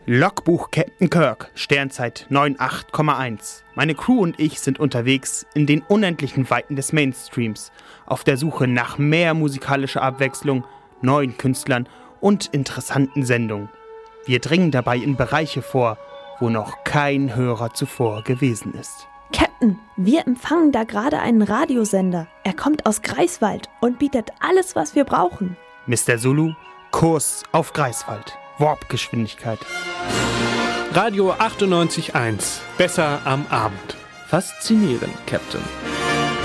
Logbuch Captain Kirk, Sternzeit 98,1. Meine Crew und ich sind unterwegs in den unendlichen Weiten des Mainstreams, auf der Suche nach mehr musikalischer Abwechslung, neuen Künstlern und interessanten Sendungen. Wir dringen dabei in Bereiche vor, wo noch kein Hörer zuvor gewesen ist. Captain, wir empfangen da gerade einen Radiosender. Er kommt aus Greifswald und bietet alles, was wir brauchen. Mr. Zulu, Kurs auf Greifswald. Warpgeschwindigkeit. Radio 98.1. Besser am Abend. Faszinierend, Captain.